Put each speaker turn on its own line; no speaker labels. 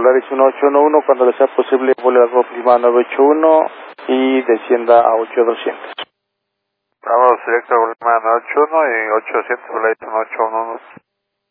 Polaris 1811, cuando le sea posible vuelva a Golf Lima 981 y descienda a 8200.
Vamos directo a Golf Lima 981 y 800 Polaris 1811.